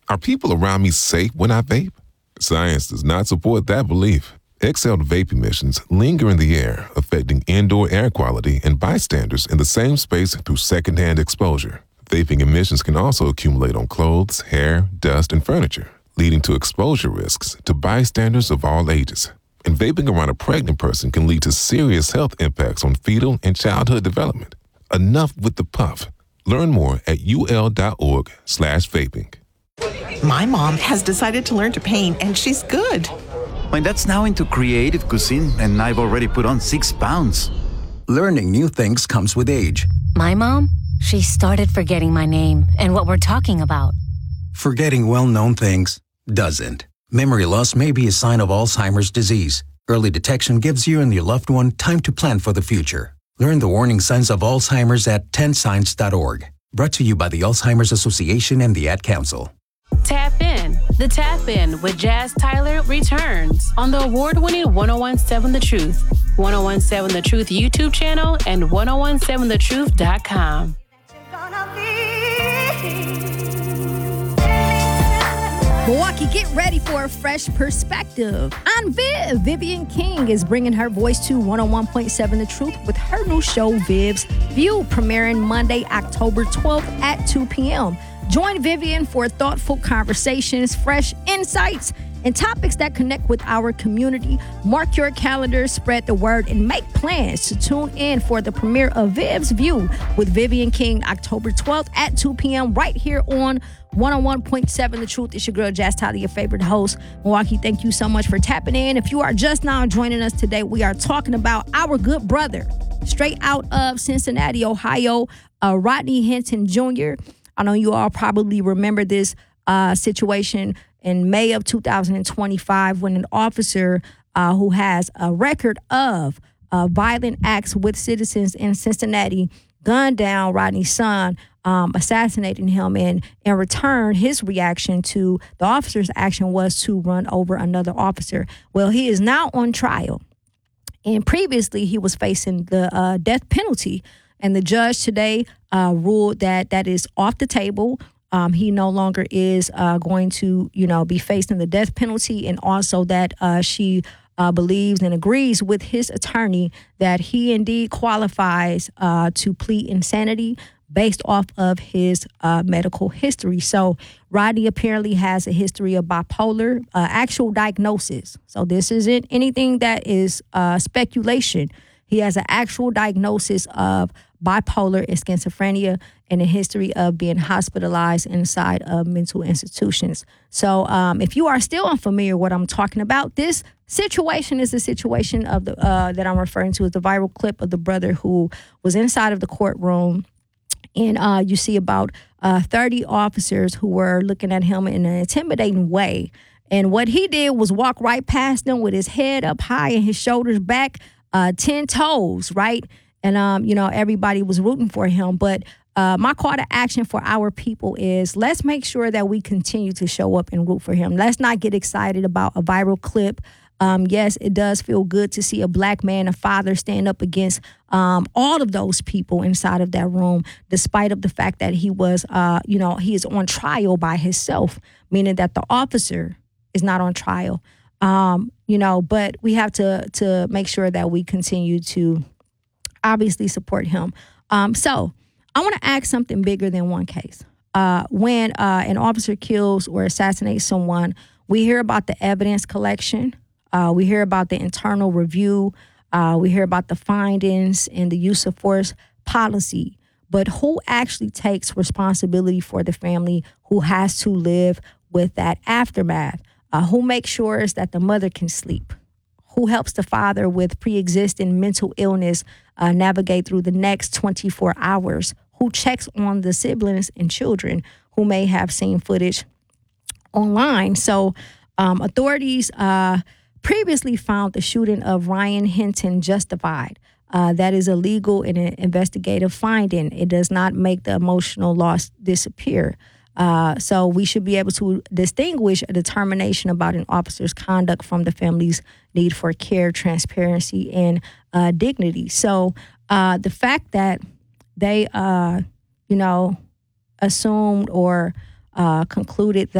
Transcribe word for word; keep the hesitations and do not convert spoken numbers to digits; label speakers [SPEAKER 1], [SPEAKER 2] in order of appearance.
[SPEAKER 1] Are people around me safe when I vape? Science does not support that belief. Exhaled vape emissions linger in the air, affecting indoor air quality and bystanders in the same space through secondhand exposure. Vaping emissions can also accumulate on clothes, hair, dust, and furniture, leading to exposure risks to bystanders of all ages. And vaping around a pregnant person can lead to serious health impacts on fetal and childhood development. Enough with the puff. Learn more at ul.org slash vaping.
[SPEAKER 2] My mom has decided to learn to paint, and she's good.
[SPEAKER 3] My dad's now into creative cuisine, and I've already put on six pounds.
[SPEAKER 4] Learning new things comes with age.
[SPEAKER 5] My mom, she started forgetting my name and what we're talking about.
[SPEAKER 4] Forgetting well-known things doesn't. Memory loss may be a sign of Alzheimer's disease. Early detection gives you and your loved one time to plan for the future. Learn the warning signs of Alzheimer's at ten signs dot org. Brought to you by the Alzheimer's Association and the Ad Council.
[SPEAKER 6] Tap In. The Tap In with Jazz Tyler returns on the award-winning ten seventeen The Truth, ten seventeen The Truth YouTube channel, and ten seventeen the truth dot com.
[SPEAKER 7] Milwaukee, get ready for a fresh perspective on Viv. Vivian King is bringing her voice to one oh one point seven The Truth with her new show, Viv's View, premiering Monday, October twelfth at two p.m. Join Vivian for thoughtful conversations, fresh insights, and topics that connect with our community. Mark your calendar, spread the word, and make plans to tune in for the premiere of Viv's View with Vivian King, October twelfth at two p.m. right here on one oh one point seven The Truth. It's your girl, Jazz Tyler, your favorite host. Milwaukee, thank you so much for tapping in. If you are just now joining us today, we are talking about our good brother, straight out of Cincinnati, Ohio, uh, Rodney Hinton Junior I know you all probably remember this uh, situation in May of two thousand twenty-five when an officer uh, who has a record of uh, violent acts with citizens in Cincinnati gunned down Rodney's son, um, assassinating him. And in return, his reaction to the officer's action was to run over another officer. Well, he is now on trial. And previously, he was facing the uh, death penalty. And the judge today uh, ruled that that is off the table. Um, he no longer is uh, going to, you know, be facing the death penalty, and also that uh, she uh, believes and agrees with his attorney that he indeed qualifies uh, to plead insanity based off of his uh, medical history. So Rodney apparently has a history of bipolar, uh, actual diagnosis. So this isn't anything that is uh, speculation. He has an actual diagnosis of bipolar and schizophrenia and a history of being hospitalized inside of mental institutions. So um, if you are still unfamiliar with what I'm talking about, this situation is the situation of the uh, that I'm referring to as the viral clip of the brother who was inside of the courtroom. And uh, you see about uh, thirty officers who were looking at him in an intimidating way. And what he did was walk right past them with his head up high and his shoulders back, uh, ten toes, right? And, um, you know, everybody was rooting for him. But uh, my call to action for our people is let's make sure that we continue to show up and root for him. Let's not get excited about a viral clip. Um, yes, it does feel good to see a black man, a father, stand up against um, all of those people inside of that room, despite of the fact that he was, uh, you know, he is on trial by himself, meaning that the officer is not on trial. Um, you know, but we have to to make sure that we continue to obviously support him. Um, so I want to ask something bigger than one case. Uh, when uh, an officer kills or assassinates someone, we hear about the evidence collection. Uh, we hear about the internal review. Uh, we hear about the findings and the use of force policy. But who actually takes responsibility for the family who has to live with that aftermath? Uh, who makes sure that the mother can sleep? Who helps the father with pre-existing mental illness uh, navigate through the next twenty-four hours? Who checks on the siblings and children who may have seen footage online? So um, authorities uh, previously found the shooting of Ryan Hinton justified. Uh, that is a legal and an investigative finding. It does not make the emotional loss disappear. Uh, so we should be able to distinguish a determination about an officer's conduct from the family's need for care, transparency, and uh, dignity. So uh, the fact that they, uh, you know, assumed or uh, concluded that